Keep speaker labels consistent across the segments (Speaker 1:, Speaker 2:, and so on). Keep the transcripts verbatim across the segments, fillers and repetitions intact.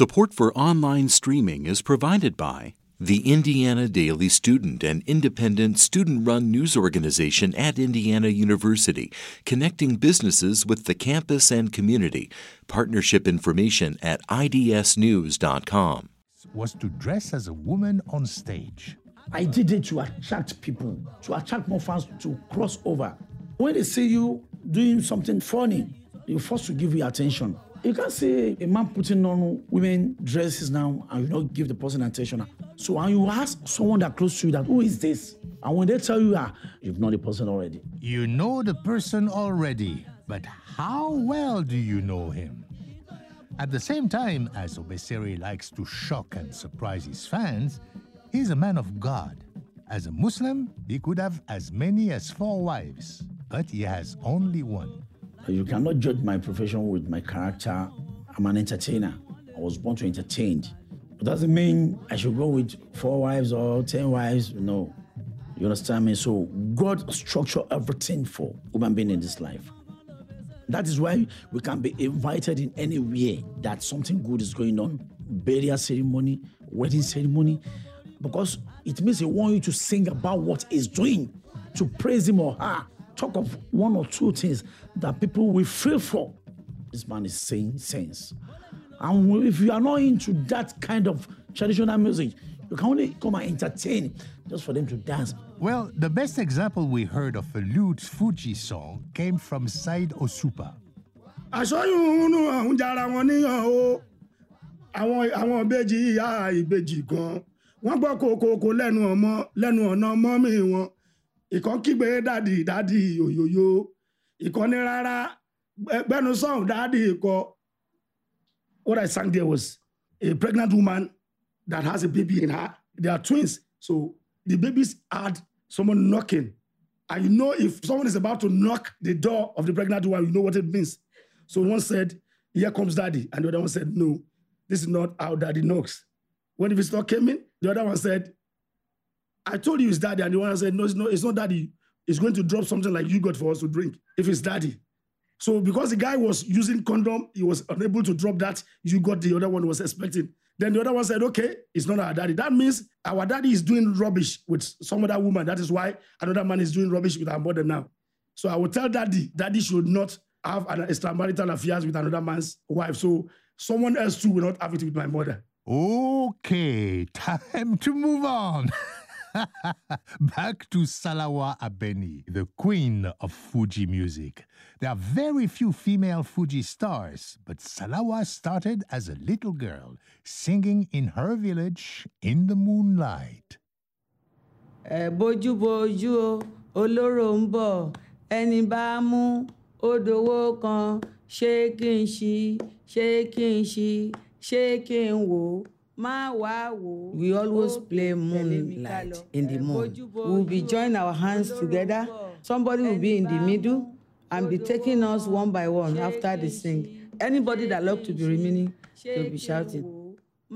Speaker 1: Support for online streaming is provided by the Indiana Daily Student, an independent student-run news organization at Indiana University, connecting businesses with the campus and community. Partnership information at I D S news dot com.
Speaker 2: Was to dress as a woman on stage.
Speaker 3: I did it to attract people, to attract more fans, to cross over. When they see you doing something funny, they're forced to give you attention. You can't see a man putting on women dresses now and you not give the person attention. So when you ask someone that close to you that, who is this? And when they tell you, ah, you've known the person already.
Speaker 2: You know the person already, but how well do you know him? At the same time, as Obesere likes to shock and surprise his fans, he's a man of God. As a Muslim, he could have as many as four wives, but he has only one.
Speaker 3: You cannot judge my profession with my character. I'm an entertainer. I was born to entertain. It doesn't mean I should go with four wives or ten wives. No. You understand me? So God structured everything for human being in this life. That is why we can be invited in anywhere that something good is going on. Burial ceremony, wedding ceremony. Because it means they want you to sing about what he's doing, to praise him or her. Talk of one or two things that people will feel for. This man is saying sense. And if you are not into that kind of traditional music, you can only come and entertain just for them to dance.
Speaker 2: Well, the best example we heard of a lute Fuji song came from Said Osupa.
Speaker 4: Ìkan kígbe daddy daddy yoyoyo ìkan ní rárá gbẹnu song daddy ìkọ. What I sang there was a pregnant woman that has a baby in her. They are twins, so the babies had someone knocking, and you know if someone is about to knock the door of the pregnant woman, you know what it means. So one said, "Here comes daddy," and the other one said, "No, this is not how daddy knocks." When the visitor came in, the other one said, "I told you it's daddy," and the one said, no, it's not, it's not daddy. It's going to drop something like yogurt for us to drink if it's daddy. So because the guy was using condom, he was unable to drop that yogurt the other one was expecting. Then the other one said, okay, it's not our daddy. That means our daddy is doing rubbish with some other woman. That is why another man is doing rubbish with our mother now. So I will tell daddy, daddy should not have an extramarital affairs with another man's wife. So someone else too will not have it with my mother.
Speaker 2: Okay, time to move on. Back to Salawa Abeni, the queen of Fuji music. There are very few female Fuji stars, but Salawa started as a little girl, singing in her village in the moonlight.
Speaker 5: Boju boju oloro nbo eni ba mu odowo kan shaking she shaking she shaking wo. We always play moonlight in the moon. We'll be joining our hands together. Somebody will be in the middle and be taking us one by one after the sing. Anybody that loves to be remaining, they'll be shouting.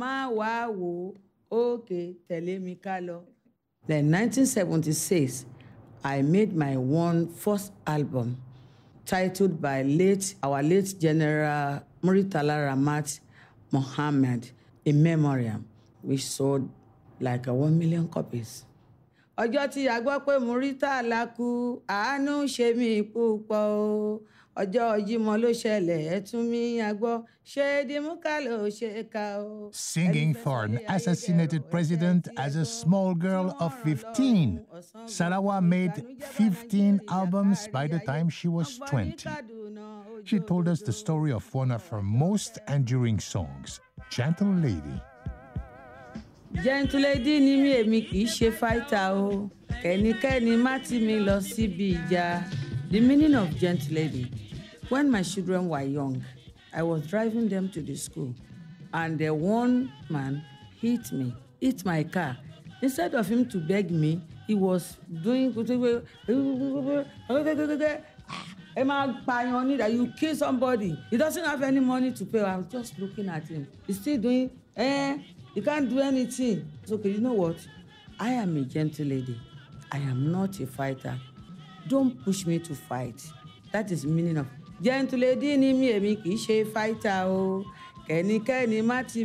Speaker 5: Okay, then nineteen seventy-six, I made my one first album titled by late our late General Muritala Ramat Mohammed. In memoriam, which sold like a one million copies. Ọjọ́ tí a gbọ́ pé Muritala kú, àánú ṣe mí púpọ̀ o. Ọjọ́ Jímọ̀ ló ṣẹlẹ̀, ẹ tún mí a gbọ́, ṣé Dímúkà ló ṣe ká o.
Speaker 2: Singing for an assassinated president as a small girl of fifteen, Salawa made fifteen albums by the time she was twenty. She told us the story of one of her most enduring songs, Gentle Lady.
Speaker 5: Gentle Lady ni mi èmi kì í ṣe fighter o. Kẹ́nikẹ́ni má tì mí lọ síbi ìjà. The meaning of Gentle Lady. When my children were young, I was driving them to the school, and the one man hit me, hit my car. Instead of him to beg me, he was doing that you kill somebody. He doesn't have any money to pay. I was just looking at him. He's still doing, eh, you can't do anything. It's okay, you know what? I am a gentle lady. I am not a fighter. Don't push me to fight. That is the meaning of gentle lady ni mi èmi kì í ṣe fighter o. Kẹ́nikẹ́ni má ti